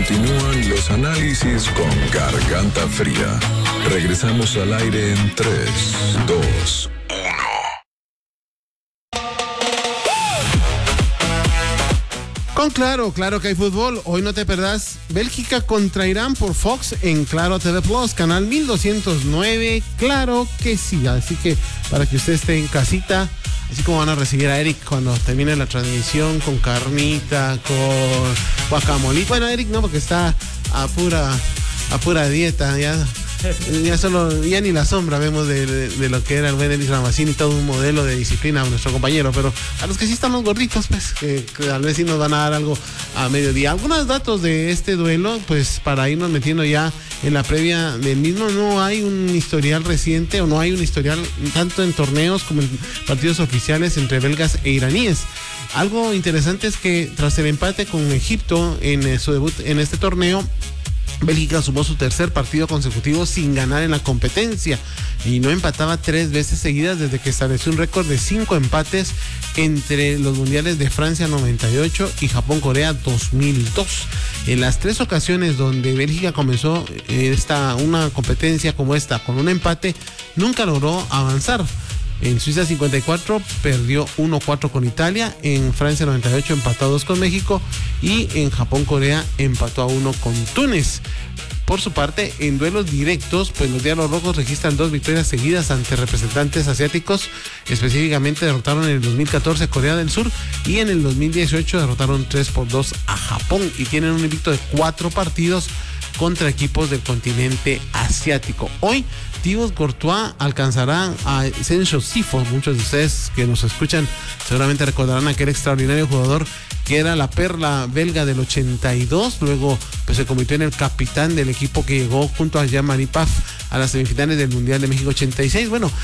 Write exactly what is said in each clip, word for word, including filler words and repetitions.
Continúan los análisis con Garganta Fría. Regresamos al aire en tres, dos, uno. Con Claro, claro que hay fútbol. Hoy no te perdás Bélgica contra Irán por Fox en Claro T V Plus, canal mil doscientos nueve. Claro que sí. Así que para que usted esté en casita, así como van a recibir a Eric cuando termine la transmisión con carnita, con guacamole. Bueno, Eric no, porque está a pura, a pura dieta, ya. Ya solo, ya ni la sombra vemos de, de, de lo que era el buen Eric Ramazzini, todo un modelo de disciplina a nuestro compañero, pero a los que sí estamos gorditos, pues, que, que tal vez sí nos van a dar algo a mediodía. Algunos datos de este duelo, pues, para irnos metiendo ya en la previa del mismo. No hay un historial reciente, o no hay un historial tanto en torneos como en partidos oficiales entre belgas e iraníes. Algo interesante es que tras el empate con Egipto en eh, su debut en este torneo, Bélgica sumó su tercer partido consecutivo sin ganar en la competencia y no empataba tres veces seguidas desde que estableció un récord de cinco empates entre los mundiales de Francia noventa y ocho y Japón-Corea dos mil dos. En las tres ocasiones donde Bélgica comenzó esta, una competencia como esta con un empate, nunca logró avanzar. En Suiza cincuenta y cuatro perdió uno cuatro con Italia, en Francia noventa y ocho empató a dos con México y en Japón-Corea empató a uno con Túnez. Por su parte, en duelos directos, pues los Diablos Rojos registran dos victorias seguidas ante representantes asiáticos. Específicamente derrotaron en el dos mil catorce a Corea del Sur y en el dos mil dieciocho derrotaron tres por dos a Japón y tienen un invicto de cuatro partidos contra equipos del continente asiático. Hoy Thibaut Courtois alcanzará a Sergio Sifo. Muchos de ustedes que nos escuchan seguramente recordarán a aquel extraordinario jugador que era la perla belga del ochenta y dos, luego pues se convirtió en el capitán del equipo que llegó junto a Jean-Marie Paf a las semifinales del Mundial de México ochenta y seis. Bueno,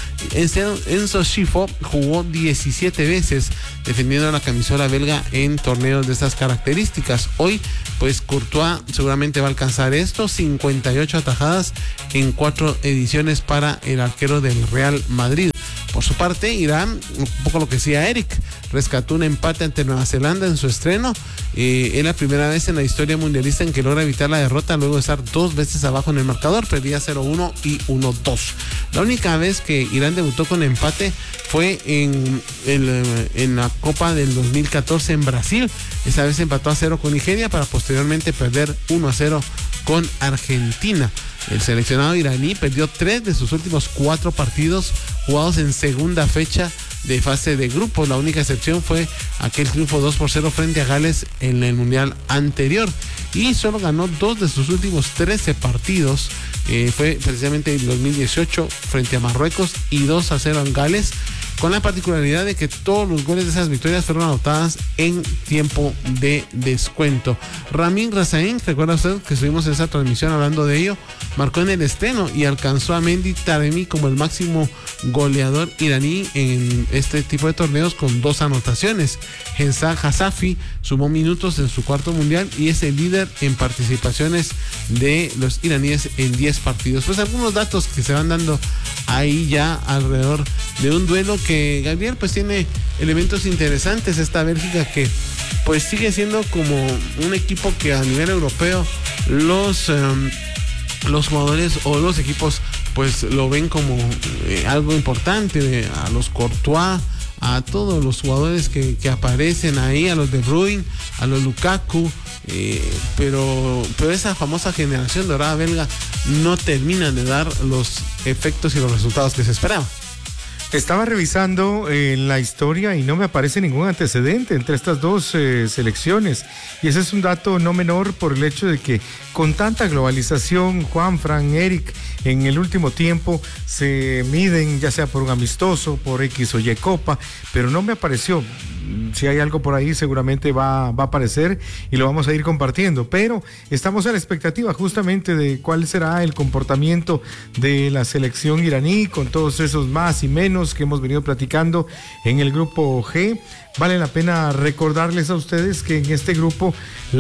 Enzo Sifo jugó diecisiete veces defendiendo la camisola belga en torneos de estas características. Hoy pues Courtois seguramente va a alcanzar esto, cincuenta y ocho atajadas en cuatro ediciones para el arquero del Real Madrid. Por su parte, Irán, un poco lo que decía Eric, rescató un empate ante Nueva Zelanda en su estreno. Eh, es la primera vez en la historia mundialista en que logra evitar la derrota luego de estar dos veces abajo en el marcador. Perdía cero uno y uno dos. La única vez que Irán debutó con empate fue en, en, en la Copa del dos mil catorce en Brasil. Esa vez empató a cero con Nigeria para posteriormente perder uno a cero con Argentina. El seleccionado iraní perdió tres de sus últimos cuatro partidos jugados en segunda fecha de fase de grupos. La única excepción fue aquel triunfo dos por cero frente a Gales en el mundial anterior. Y solo ganó dos de sus últimos trece partidos. Eh, fue precisamente en dos mil dieciocho frente a Marruecos y dos a cero en Gales, con la particularidad de que todos los goles de esas victorias fueron anotadas en tiempo de descuento. Ramin Razain, ¿recuerda usted que estuvimos en esa transmisión hablando de ello? Marcó en el estreno y alcanzó a Mendy Taremi como el máximo goleador iraní en este tipo de torneos con dos anotaciones. Hensar Hasafi sumó minutos en su cuarto mundial y es el líder en participaciones de los iraníes en diez partidos. Pues algunos datos que se van dando ahí ya alrededor de un duelo que, Gabriel, pues tiene elementos interesantes. Esta Bélgica que pues sigue siendo como un equipo que a nivel europeo los um, los jugadores o los equipos pues lo ven como eh, algo importante. A los Courtois, a todos los jugadores que, que aparecen ahí, a los De Bruyne, a los Lukaku, eh, pero, pero esa famosa generación dorada belga no termina de dar los efectos y los resultados que se esperaban. Estaba revisando eh, la historia y no me aparece ningún antecedente entre estas dos eh, selecciones. Y ese es un dato no menor por el hecho de que con tanta globalización, Juan, Fran, Eric, en el último tiempo se miden ya sea por un amistoso, por X o Y Copa, pero no me apareció. Si hay algo por ahí seguramente va, va a aparecer y lo vamos a ir compartiendo, pero estamos a la expectativa justamente de cuál será el comportamiento de la selección iraní con todos esos más y menos que hemos venido platicando en el grupo G. Vale la pena recordarles a ustedes que en este grupo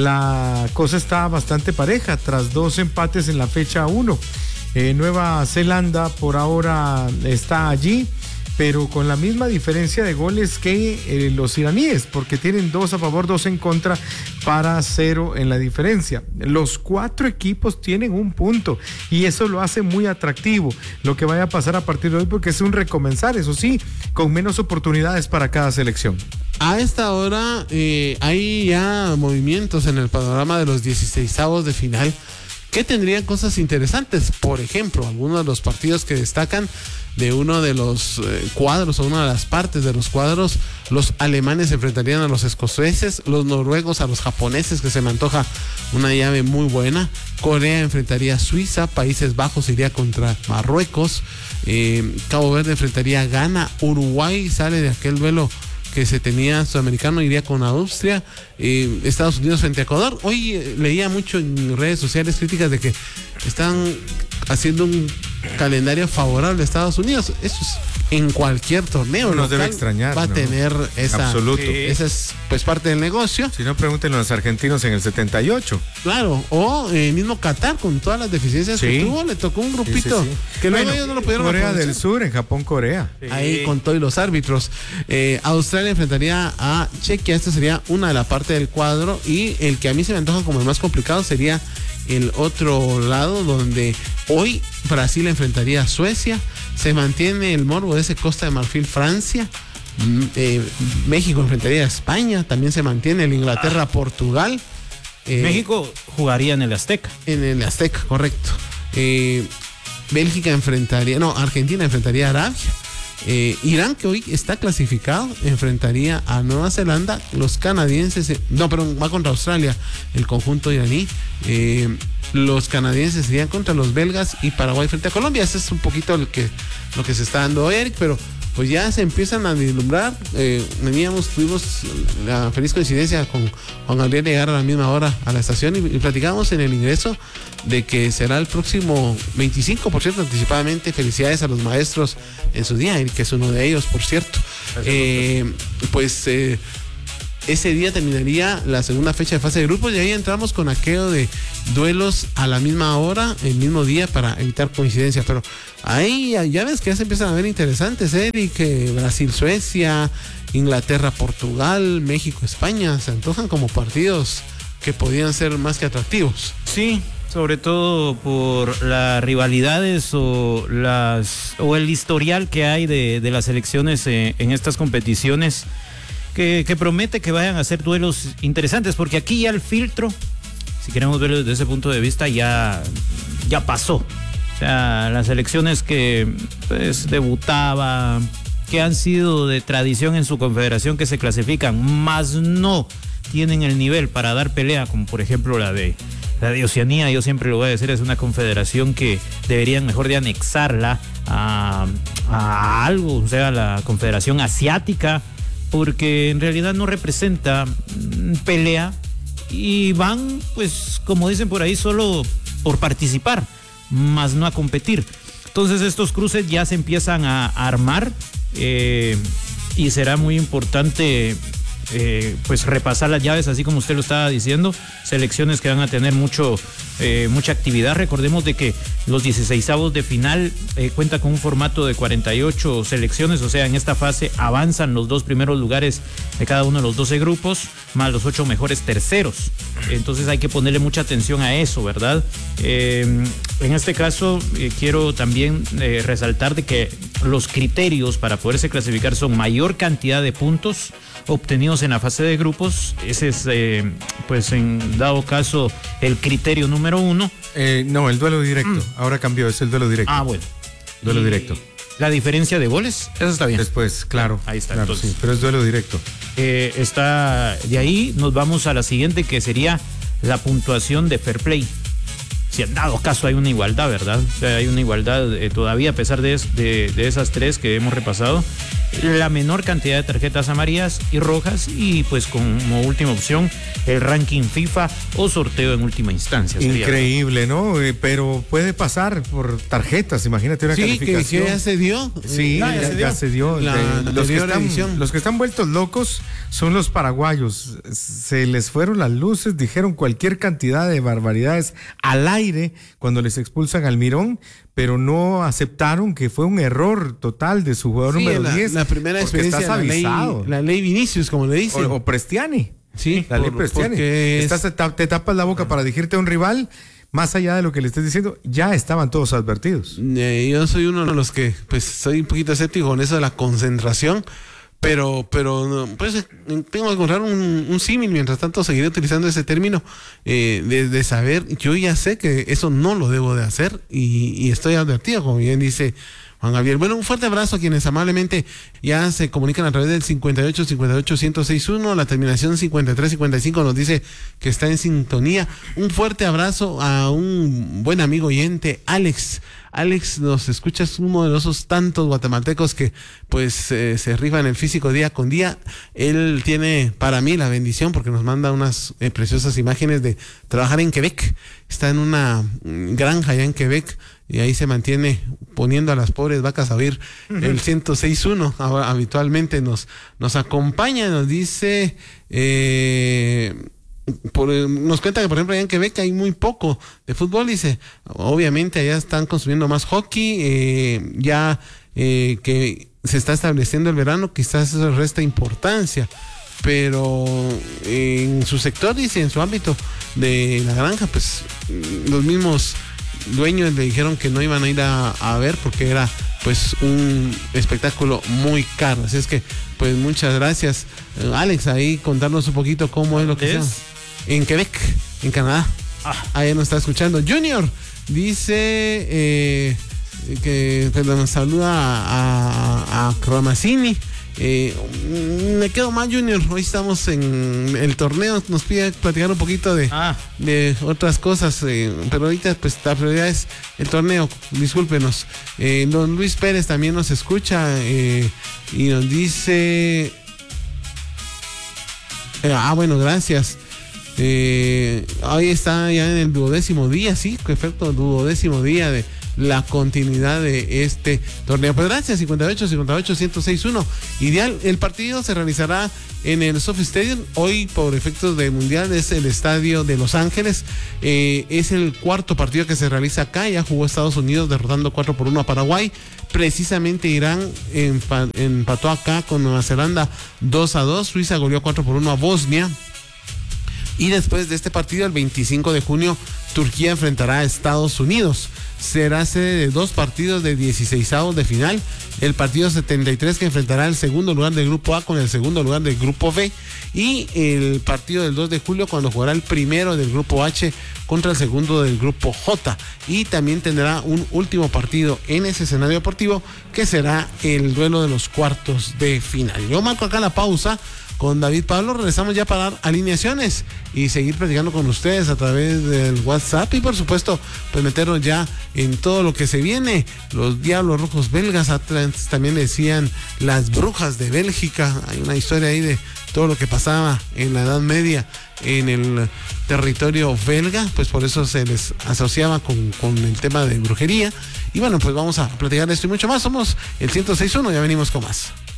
la cosa está bastante pareja tras dos empates en la fecha uno. Eh, Nueva Zelanda por ahora está allí, pero con la misma diferencia de goles que eh, los iraníes, porque tienen dos a favor, dos en contra, para cero en la diferencia. Los cuatro equipos tienen un punto y eso lo hace muy atractivo lo que vaya a pasar a partir de hoy, porque es un recomenzar, eso sí, con menos oportunidades para cada selección. A esta hora eh, hay ya movimientos en el panorama de los dieciseisavos de final que tendrían cosas interesantes. Por ejemplo, algunos de los partidos que destacan de uno de los eh, cuadros o una de las partes de los cuadros, los alemanes se enfrentarían a los escoceses, los noruegos a los japoneses, que se me antoja una llave muy buena. Corea enfrentaría a Suiza, Países Bajos iría contra Marruecos, eh, Cabo Verde enfrentaría a Ghana, Uruguay sale de aquel duelo que se tenía sudamericano, iría con Austria, eh, Estados Unidos frente a Ecuador. Hoy eh, leía mucho en redes sociales críticas de que están haciendo un calendario favorable a Estados Unidos. Eso es en cualquier torneo. No nos local, debe extrañar. va a ¿no? tener esa, Absoluto. eh, esa es pues parte del negocio. Si no, pregúntenlo a los argentinos en el setenta y ocho. Claro, o eh, mismo Qatar con todas las deficiencias Sí. que tuvo, le tocó un grupito Sí, sí, sí. que luego Bueno, ellos no lo pudieron Corea aprovechar. del Sur, en Japón, Corea. Ahí con todos los árbitros. Eh, Australia enfrentaría a Chequia. Esta sería una de la parte del cuadro. Y el que a mí se me antoja como el más complicado sería el otro lado, donde hoy Brasil enfrentaría a Suecia. Se mantiene el morbo de ese Costa de Marfil, Francia. Mm, eh, México enfrentaría a España. También se mantiene el Inglaterra, Portugal. Eh, México jugaría en el Azteca. En el Azteca, correcto. Eh, Bélgica enfrentaría, no, Argentina enfrentaría a Arabia. Eh, Irán, que hoy está clasificado, enfrentaría a Nueva Zelanda. Los canadienses, eh, no, pero va contra Australia, el conjunto iraní. Eh, los canadienses irían contra los belgas y Paraguay frente a Colombia. Ese es un poquito lo que, lo que se está dando, Eric, pero pues ya se empiezan a vislumbrar. Eh, veníamos, tuvimos la feliz coincidencia con Juan Gabriel llegar a la misma hora a la estación y, y platicamos en el ingreso de que será el próximo veinticinco por ciento anticipadamente. Felicidades a los maestros en su día, Eric, que es uno de ellos, por cierto. Eh, pues eh, ese día terminaría la segunda fecha de fase de grupos y ahí entramos con aquello de duelos a la misma hora, el mismo día, para evitar coincidencias. Pero ahí ya ves que ya se empiezan a ver interesantes, Eric. eh, Brasil, Suecia, Inglaterra, Portugal, México, España, se antojan como partidos que podían ser más que atractivos. Sí, sobre todo por las rivalidades o las o el historial que hay de, de las selecciones eh, en estas competiciones, que, que promete que vayan a ser duelos interesantes, porque aquí ya el filtro, si queremos verlo desde ese punto de vista, ya, ya pasó. O sea, las selecciones que pues debutaban, que han sido de tradición en su confederación, que se clasifican, más no tienen el nivel para dar pelea, como por ejemplo la de la de Oceanía. Yo siempre lo voy a decir, es una confederación que deberían mejor de anexarla a, a algo, o sea, la Confederación Asiática, porque en realidad no representa pelea y van, pues, como dicen por ahí, solo por participar, más no a competir. Entonces estos cruces ya se empiezan a, a armar eh, y será muy importante Eh, pues repasar las llaves, así como usted lo estaba diciendo. Selecciones que van a tener mucho eh, mucha actividad. Recordemos de que los dieciseisavos de final eh, cuenta con un formato de cuarenta y ocho selecciones, o sea, en esta fase avanzan los dos primeros lugares de cada uno de los doce grupos, más los ocho mejores terceros. Entonces hay que ponerle mucha atención a eso, ¿verdad? Eh, en este caso eh, quiero también eh, resaltar de que los criterios para poderse clasificar son mayor cantidad de puntos obtenidos en la fase de grupos. Ese es, eh, pues en dado caso, el criterio número uno. Eh, no, el duelo directo. Mm. Ahora cambió, es el duelo directo. Ah, bueno. Duelo y directo. La diferencia de goles, eso está bien. Después, claro. Ahí está, claro, entonces. sí, pero es duelo directo. Eh, está, de ahí nos vamos a la siguiente, que sería la puntuación de fair play. Si en dado caso hay una igualdad, ¿verdad? O sea, hay una igualdad eh, todavía, a pesar de, de, de esas tres que hemos repasado. La menor cantidad de tarjetas amarillas y rojas, y pues como última opción el ranking FIFA o sorteo en última instancia. Increíble, ¿no? Eh, pero puede pasar por tarjetas, imagínate una sí, calificación. que, que ya se dio. Sí, no, ya, ya, se dio. Ya se dio. La, de, la los, que están, edición. los que están vueltos locos son los paraguayos. Se les fueron las luces, dijeron cualquier cantidad de barbaridades al aire cuando les expulsan al Mirón, pero no aceptaron que fue un error total de su jugador Sí, número la, diez. la primera porque experiencia, estás la ley, avisado. la ley Vinicius, como le dicen. O, o Prestiani. Sí, la ley por- Prestiani. porque es- Estás, te, ta- te tapas la boca para dirigirte a un rival, más allá de lo que le estés diciendo, ya estaban todos advertidos. Eh, yo soy uno de los que, pues, soy un poquito escéptico con eso de la concentración, pero, pero, no, pues, eh, tengo que encontrar un, un símil. Mientras tanto, seguiré utilizando ese término eh, de, de saber, yo ya sé que eso no lo debo de hacer y, y estoy advertido, como bien dice Juan Gabriel. Bueno, un fuerte abrazo a quienes amablemente ya se comunican a través del cincuenta y ocho, cincuenta y ocho, ciento seis uno, la terminación cincuenta y tres cincuenta y cinco nos dice que está en sintonía. Un fuerte abrazo a un buen amigo oyente, Alex. Alex, nos escuchas, uno de esos tantos guatemaltecos que pues eh, se rifan el físico día con día. Él tiene para mí la bendición porque nos manda unas eh, preciosas imágenes de trabajar en Quebec. Está en una mm, granja allá en Quebec y ahí se mantiene poniendo a las pobres vacas a oír el ciento seis uno. Ahora, habitualmente nos, nos acompaña, nos dice... Eh, Por, nos cuenta que por ejemplo allá en Quebec hay muy poco de fútbol, dice, obviamente allá están consumiendo más hockey, eh, ya eh, que se está estableciendo el verano, quizás eso resta importancia, pero en su sector, dice, en su ámbito de la granja, pues los mismos dueños le dijeron que no iban a ir a, a ver porque era pues un espectáculo muy caro. Así es que pues muchas gracias, eh, Alex, ahí contarnos un poquito cómo es lo que ¿Es? sea en Quebec, en Canadá. Ah. Ahí nos está escuchando. Junior dice eh, que pues, nos saluda a, a, a Cromasini. Eh, me quedo más, Junior. Hoy estamos en el torneo. Nos pide platicar un poquito de, Ah. de otras cosas, eh, pero ahorita pues la prioridad es el torneo. Discúlpenos. Eh, don Luis Pérez también nos escucha eh, y nos dice eh, ah bueno, gracias. Eh, ahí está ya en el duodécimo día, sí, perfecto, duodécimo día de la continuidad de este torneo. Pues gracias, cincuenta y ocho, cincuenta y ocho, ciento seis uno. Ideal, el partido se realizará en el Sophie Stadium. Hoy, por efectos de mundial, es el estadio de Los Ángeles. Eh, es el cuarto partido que se realiza acá. Ya jugó Estados Unidos derrotando cuatro por uno a Paraguay. Precisamente Irán empa- empató acá con Nueva Zelanda dos a dos. Suiza goleó cuatro por uno a Bosnia. Y después de este partido, el veinticinco de junio, Turquía enfrentará a Estados Unidos. Será sede de dos partidos de dieciseisavos de final. El partido setenta y tres que enfrentará el segundo lugar del grupo A con el segundo lugar del grupo B. Y el partido del dos de julio cuando jugará el primero del grupo H contra el segundo del grupo J. Y también tendrá un último partido en ese escenario deportivo que será el duelo de los cuartos de final. Yo marco acá la pausa con David Pablo. Regresamos ya para dar alineaciones y seguir platicando con ustedes a través del WhatsApp y por supuesto pues meternos ya en todo lo que se viene. Los Diablos Rojos belgas, antes también decían las Brujas de Bélgica. Hay una historia ahí de todo lo que pasaba en la Edad Media en el territorio belga, pues por eso se les asociaba con, con el tema de brujería. Y bueno, pues vamos a platicar de esto y mucho más. Somos el ciento seis punto uno, ya venimos con más.